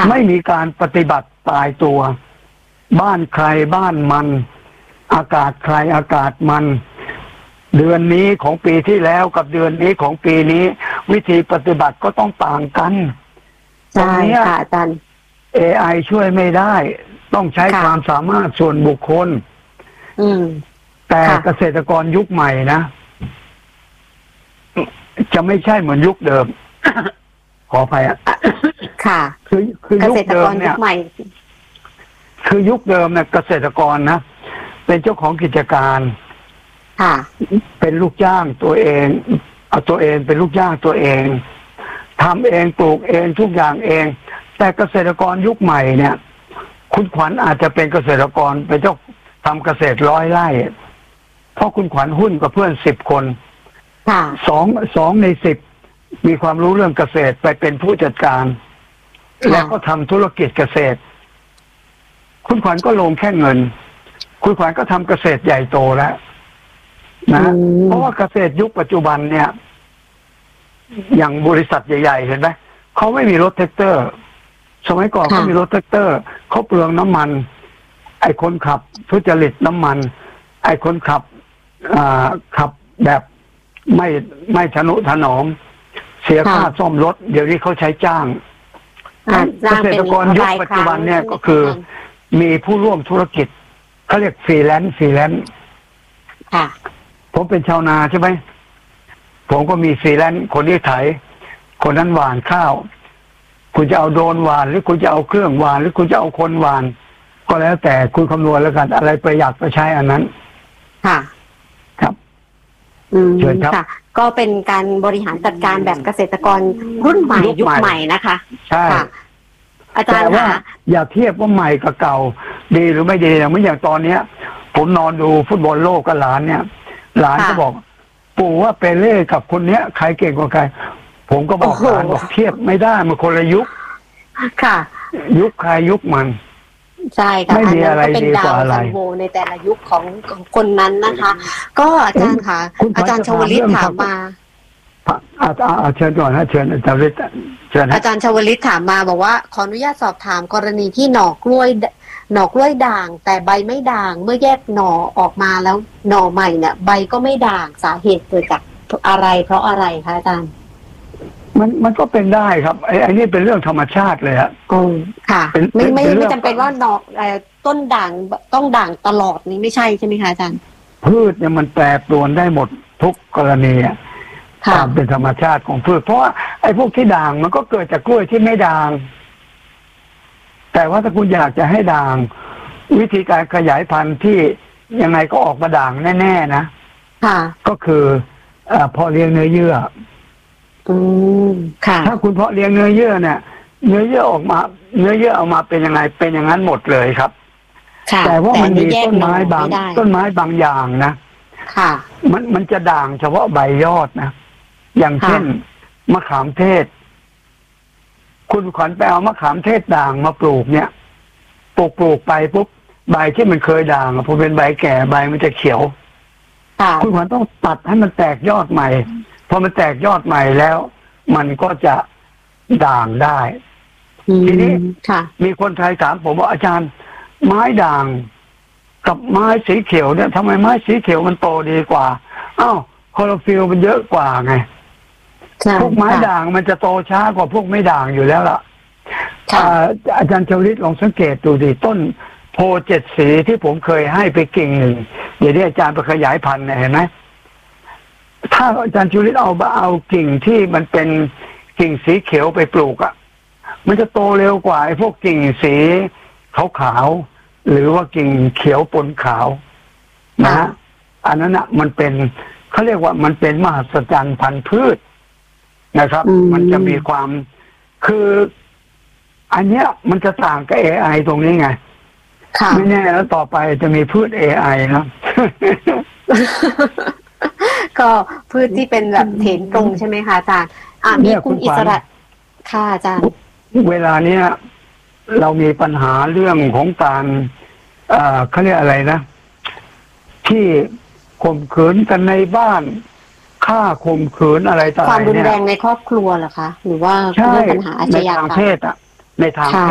ไม่มีการปฏิบัติตายตัวบ้านใครบ้านมันอากาศใครอากาศมันเดือนนี้ของปีที่แล้วกับเดือนนี้ของปีนี้วิธีปฏิบัติก็ต้องต่างกันตรงนี้อาจารย์ AI ช่วยไม่ได้ต้องใช้ความสามารถส่วนบุคคลแต่เกษตรกรยุคใหม่นะจะไม่ใช่เหมือนยุคเดิม ขออภัยค่ะคือยุคเดิมเนี่ยคือยุคเดิมเนี่ยเกษตรกรนะเป็นเจ้าของกิจการเป็นลูกจ้างตัวเองเอาตัวเองเป็นลูกจ้างตัวเองทำเองปลูกเองทุกอย่างเองแต่เกษตรกรยุคใหม่เนี่ยคุณขวัญอาจจะเป็นเกษตรกรเป็นเจ้าทำเกษตร100 ไร่เพราะคุณขวัญหุ้นกับเพื่อน10 คนสองใน10มีความรู้เรื่องเกษตรไปเป็นผู้จัดการแล้วก็ทำธุรกิจเกษตรคุณขวัญก็ลงแค่เงินคุณขวัญก็ทำเกษตรใหญ่โตแล้วนะเพราะว่าเกษตรยุคปัจจุบันเนี่ยอย่างบริษัทใหญ่ๆเห็นไหมเขาไม่มีรถแท็กเตอร์สมัยก่อนเขามีรถแท็กเตอร์เขาเปลืองน้ำมันไอ้คนขับทุจริตน้ำมันไอ้คนขับขับแบบไม่ทนุถนอมเสียค่าซ่อมรถเดี๋ยวนี้เขาใช้จ้างเกษตรกรยุคปัจจุบันเนี่ยก็คือมีผู้ร่วมธุรกิจเขาเรียกฟรีแลนซ์ผมเป็นชาวนาใช่ไหมผมก็มีฟรีแลนซ์คนที่ไถคนนั้นหว่านข้าวคุณจะเอาโดรนหว่านหรือคุณจะเอาเครื่องหว่านหรือคุณจะเอาคนหว่านก็แล้วแต่คุณคำนวณแล้วกันอะไรประหยัดก็ใช้อันนั้นครับเชิญครับก็เป็นการบริหารจัดการแบบเกษตรกรรุ่นใหม่ยุคใหม่นะคะใช่อาจารย์ว่าอย่าเทียบว่าใหม่กับเก่าดีหรือไม่ดีอย่างตอนเนี้ยผมนอนดูฟุตบอลโลกกับหลานเนี่ยหลานก็บอกปู่ว่าเปเล่กับคนเนี้ยใครเก่งกว่าใครผมก็บอกหลานบอกเทียบไม่ได้มันคนละยุคค่ะยุคใครยุคมันใช่ค่ะไม่มีอะไรดีกว่าอะไรในแต่ละยุคของคนนั้นนะคะก็อาจารย์ค่ะอาจารย์ชวลิตถามมาเชิญก่อนนะเชิญอาจารย์ลิตเชิญอาจารย์ชวลิตถามมาบอกว่าขออนุญาตสอบถามกรณีที่หน่อกล้วยด่างแต่ใบไม่ด่างเมื่อแยกหน่อออกมาแล้วหน่อใหม่เนี่ยใบก็ไม่ด่างสาเหตุเกิดจากอะไรเพราะอะไรคะอาจารย์มันก็เป็นได้ครับไอ้นี่เป็นเรื่องธรรมชาติเลยฮะค่ะไม่จำเป็นว่าหน่อต้นด่างต้องด่างตลอดนี้ไม่ใช่ใช่ไหมคะอาจารย์พืชเนี่ยมันแปรปรวนได้หมดทุกกรณีตามเป็นธรรมชาติของพืชเพราะว่าไอ้พวกที่ด่างมันก็เกิดจากกล้วยที่ไม่ด่างแต่ว่าถ้าคุณอยากจะให้ด่างวิธีการขยายพันธุ์ที่ยังไงก็ออกมาด่างแน่ๆนะก็คือพอเลี้ยงเนื้อเยื่อถ้าคุณเพาะเลี้ยงเนื้อเยื่อเนี่ยเนื้อเยื่อออกมาเป็นยังไงเป็นอย่างนั้นหมดเลยครับแต่ว่ามันมีต้นไม้บางอย่างนะมันจะด่างเฉพาะใบยอดนะอย่างเช่นมะขามเทศคุณขวัญไปเอามะขามเทศด่างมาปลูกเนี่ยปลูกไปปุ๊บใบที่มันเคยด่างพอเป็นใบแก่ใบมันจะเขียวคุณขวัญต้องตัดให้มันแตกยอดใหม่พอมันแตกยอดใหม่แล้วมันก็จะด่างได้ทีนี้มีคนไทยถามผมว่าอาจารย์ไม้ด่างกับไม้สีเขียวเนี่ยทำไมไม้สีเขียวมันโตดีกว่าอ้าวคลอโรฟิลล์มันเยอะกว่าไงพวกไม้ด่างมันจะโตช้ากว่าพวกไม่ด่างอยู่แล้วล่ะอาจารย์ชวลิตลองสังเกตดูดิต้นโพ7 สีที่ผมเคยให้ไปกิ่งหนึ่งเดี๋ยวนี้อาจารย์ไปขยายพันธุ์เห็นไหมถ้าอาจารย์ชวลิตเอากิ่งที่มันเป็นกิ่งสีเขียวไปปลูกมันจะโตเร็วกว่าไอ้พวกกิ่งสีขาวๆหรือว่ากิ่งเขียวปนขาวนะอันนั้นมันเป็นเขาเรียกว่ามันเป็นมหัศจรรย์พันธุ์พืชนะครับมันจะมีความคืออันเนี้ยมันจะต่างกับ AI ตรงนี้ไงไม่แน่แล้วต่อไปจะมีพืช AI นะก็พืชที่เป็นแบบเถนตรงใช่ไหมคะอาจารย์มีคุณอิสระค่ะอาจารย์เวลาเนี้ยเรามีปัญหาเรื่องของการเขาเรียกอะไรนะที่ข่มขืนกันในบ้านฆ่าข่มขืนอะไรต่างๆความรุนแรงในครอบครัวเหรอคะหรือว่าเรื่องปัญหาอาชญากรรมในทางเพศ